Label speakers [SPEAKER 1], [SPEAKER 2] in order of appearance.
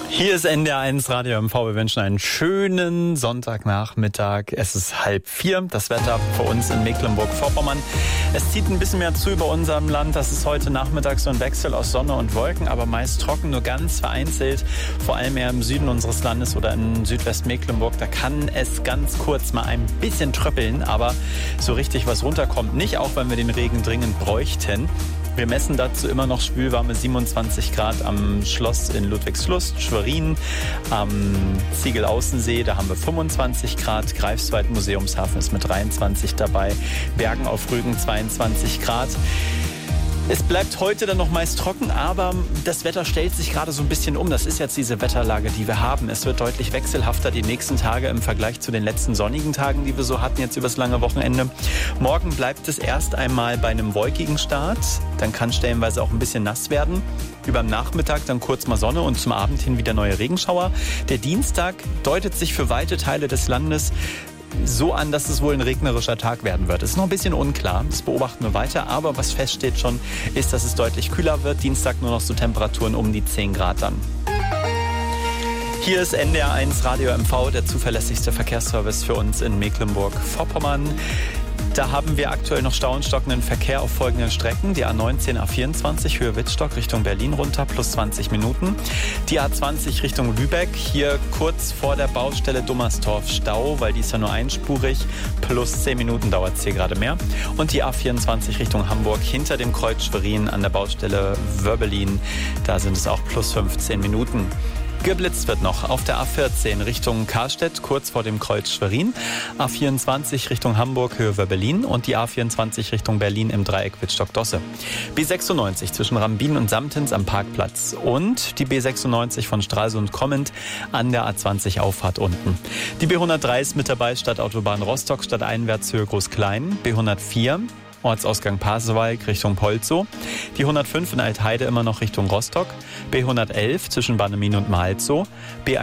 [SPEAKER 1] Hier ist NDR1 Radio MV. Wir wünschen einen schönen Sonntagnachmittag. Es ist 3:30. Das Wetter für uns in Mecklenburg-Vorpommern. Es zieht ein bisschen mehr zu über unserem Land. Das ist heute Nachmittag so ein Wechsel aus Sonne und Wolken, aber meist trocken, nur ganz vereinzelt. Vor allem eher im Süden unseres Landes oder in Südwestmecklenburg. Da kann es ganz kurz mal ein bisschen tröppeln, aber so richtig was runterkommt nicht, auch wenn wir den Regen dringend bräuchten. Wir messen dazu immer noch schwülwarme 27 Grad am Schloss in Ludwigslust, Schwerin, am Ziegel-Außensee, da haben wir 25 Grad, Greifswald Museumshafen ist mit 23 dabei, Bergen auf Rügen 22 Grad. Es bleibt heute dann noch meist trocken, aber das Wetter stellt sich gerade so ein bisschen um. Das ist jetzt diese Wetterlage, die wir haben. Es wird deutlich wechselhafter die nächsten Tage im Vergleich zu den letzten sonnigen Tagen, die wir so hatten jetzt übers lange Wochenende. Morgen bleibt es erst einmal bei einem wolkigen Start. Dann kann stellenweise auch ein bisschen nass werden. Über den Nachmittag dann kurz mal Sonne und zum Abend hin wieder neue Regenschauer. Der Dienstag deutet sich für weite Teile des Landes so an, dass es wohl ein regnerischer Tag werden wird. Es ist noch ein bisschen unklar, das beobachten wir weiter, aber was feststeht schon, ist, dass es deutlich kühler wird. Dienstag nur noch so Temperaturen um die 10 Grad dann. Hier ist NDR1 Radio MV, der zuverlässigste Verkehrsservice für uns in Mecklenburg-Vorpommern. Da haben wir aktuell noch Stau und stockenden Verkehr auf folgenden Strecken. Die A19, A24 Höhe Wittstock Richtung Berlin runter, plus 20 Minuten. Die A20 Richtung Lübeck, hier kurz vor der Baustelle Dummerstorf Stau, weil die ist ja nur einspurig, plus 10 Minuten dauert es hier gerade mehr. Und die A24 Richtung Hamburg hinter dem Kreuz Schwerin an der Baustelle Wörbelin, da sind es auch plus 15 Minuten. Geblitzt wird noch auf der A14 Richtung Karstedt, kurz vor dem Kreuz Schwerin, A24 Richtung Hamburg, Höhe Wörbelin und die A24 Richtung Berlin im Dreieck Wittstock-Dosse. B96 zwischen Rambin und Samtens am Parkplatz und die B96 von Stralsund kommend an der A20 Auffahrt unten. Die B103 ist mit dabei, Stadtautobahn Rostock, stadteinwärts Höhe Groß-Klein, B104 Ortsausgang Pasewalk Richtung Polzow. Die 105 in Altheide immer noch Richtung Rostock. B111 zwischen Bannemin und Malzow.